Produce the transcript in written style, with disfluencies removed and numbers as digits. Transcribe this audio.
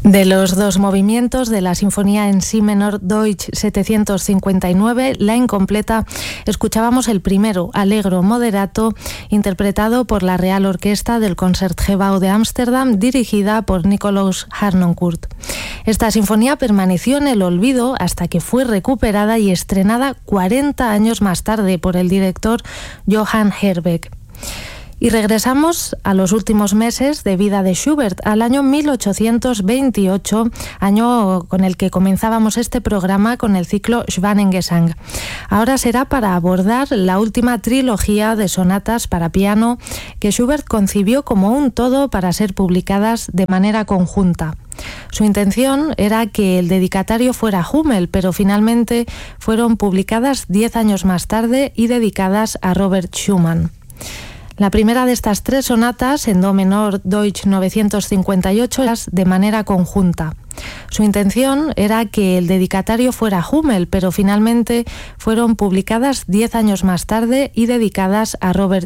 De los dos movimientos de la Sinfonía en Si menor Deutsch 759, la incompleta, escuchábamos el primero, Allegro moderato, interpretado por la Real Orquesta del Concertgebouw de Ámsterdam, dirigida por Nicolaus Harnoncourt. Esta sinfonía permaneció en el olvido hasta que fue recuperada y estrenada 40 años más tarde por el director Johann Herbeck. Y regresamos a los últimos meses de vida de Schubert, al año 1828, año con el que comenzábamos este programa con el ciclo Schwanengesang. Ahora será para abordar la última trilogía de sonatas para piano que Schubert concibió como un todo para ser publicadas de manera conjunta. Su intención era que el dedicatario fuera Hummel, pero finalmente fueron publicadas 10 años más tarde y dedicadas a Robert Schumann. La primera de estas tres sonatas, en Do menor Deutsch 958, es de manera conjunta. Su intención era que el dedicatario fuera Hummel, pero finalmente fueron publicadas 10 años más tarde y dedicadas a Robert